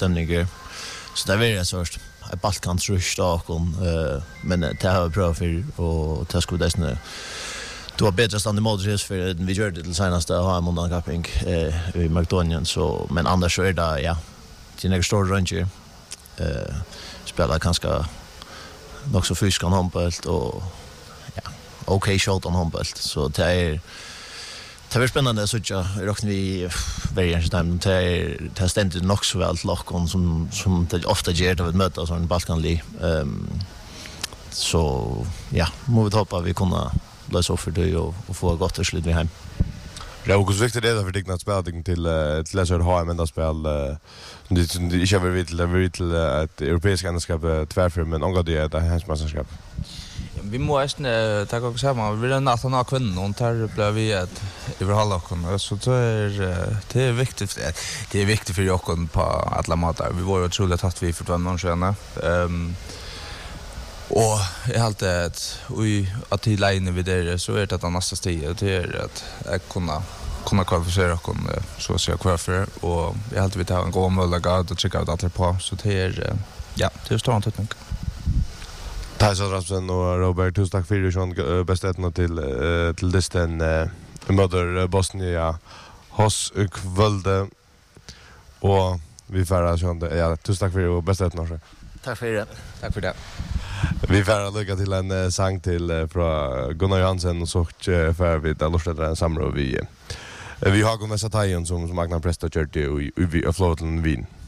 stämning. Så det är väldigt svårt. Balkan trust och men det har vi prövat för och det skulle det du har bättre stand i Modric för vi gör det till senaste ha en månadskapping i Makedonien så men annars så är det ja till några stor ranger spelar ganska nog så fysisk han handbollt och ja okej shot on handbollt så det är spännande så jag räknar vi very time det ständigt nog så väl lockon som det ofta ger det möta så en Balkanlig så ja måste vi hoppas vi kunna lösa för det och få gott och slut vi hem. Ja, och så viktigt är det för dig att spela till läsa ha en enda spel det inte över till ett europeiskt mästerskap tvärför men angående det hans mästerskap. Vi måste ta också samma vi är nästan av kvinnor och där blev vi ett överhålla oss så det är viktigt det är viktigt för Jokon på alla matar. Vi var ju otroligt att vi för 2 månader sedan. Och jag har alltid att till line vid det så är det att nästa steg det är att kunna kvalificera och så ser jag kvar för och jag har alltid vill ha en god möjlighet att checka ut allt på så det är ja det är stort att tänka. Tyson Rasmussen och Robert tusen tack för att bästetna till listen möter Bosnia hos kvälde och vi färdas ja tusen tack för att bästetna. Tack för det. Tack för det. Vi får lycka till en sång till från Gunnar Johansen och så för vi där lustar en samråd vi har Gunnar Satajen som Magna Presta kört i flotten Wien.